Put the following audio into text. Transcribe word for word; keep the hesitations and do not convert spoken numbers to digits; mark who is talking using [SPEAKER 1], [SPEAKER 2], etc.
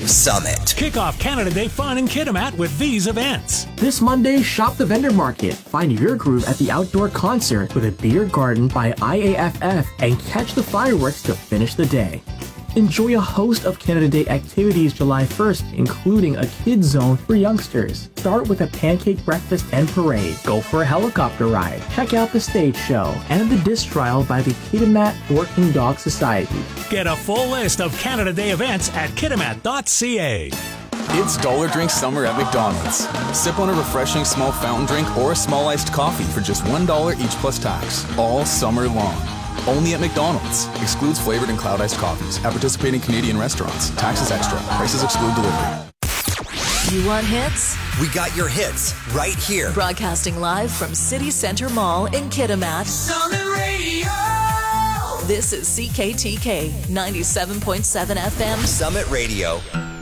[SPEAKER 1] Summit.
[SPEAKER 2] Kick off Canada Day fun in Kitimat with these events.
[SPEAKER 3] This Monday, shop the vendor market. Find your groove at the outdoor concert with a beer garden by I A F F and catch the fireworks to finish the day. Enjoy a host of Canada Day activities July first, including a kids zone for youngsters. Start with a pancake breakfast and parade. Go for a helicopter ride. Check out the stage show and the disc trial by the Kitimat Working Dog Society.
[SPEAKER 2] Get a full list of Canada Day events at kitimat dot c a.
[SPEAKER 4] It's Dollar Drink Summer at McDonald's. Sip on a refreshing small fountain drink or a small iced coffee for just one dollar each plus tax, all summer long. Only at McDonald's. Excludes flavored and cloud iced coffees at participating Canadian restaurants. Taxes extra. Prices exclude delivery.
[SPEAKER 5] You want hits?
[SPEAKER 1] We got your hits right here.
[SPEAKER 5] Broadcasting live from City Centre Mall in Kitimat.
[SPEAKER 6] Summit Radio.
[SPEAKER 5] This is C K T K ninety-seven point seven F M.
[SPEAKER 1] Summit Radio.